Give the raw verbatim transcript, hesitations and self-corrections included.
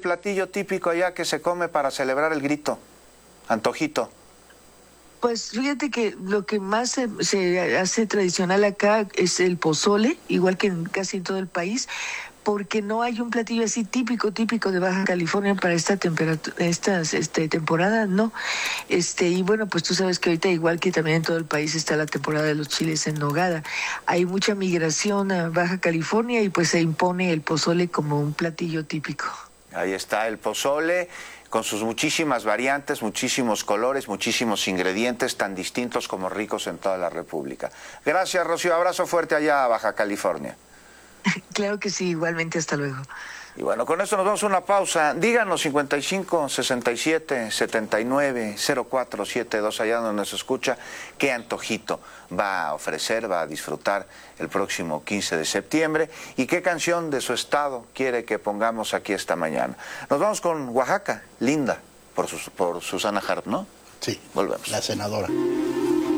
platillo típico allá que se come para celebrar el grito? Antojito. Pues fíjate que lo que más se, se hace tradicional acá es el pozole, igual que en casi en todo el país, porque no hay un platillo así típico, típico de Baja California para esta temperatura, estas este, temporada, no. Este, y bueno, pues tú sabes que ahorita, igual que también en todo el país, está la temporada de los chiles en nogada. Hay mucha migración a Baja California y pues se impone el pozole como un platillo típico. Ahí está el pozole, con sus muchísimas variantes, muchísimos colores, muchísimos ingredientes tan distintos como ricos en toda la República. Gracias, Rocío. Abrazo fuerte allá a Baja California. Claro que sí, igualmente, hasta luego. Y bueno, con esto nos vamos a una pausa. Díganos cincuenta y cinco, sesenta y siete, setenta y nueve, cero cuatro siete dos, allá donde nos escucha, qué antojito va a ofrecer, va a disfrutar el próximo quince de septiembre y qué canción de su estado quiere que pongamos aquí esta mañana. Nos vamos con Oaxaca, Linda, por, sus, por Susana Harp, ¿no? Sí, volvemos. La senadora.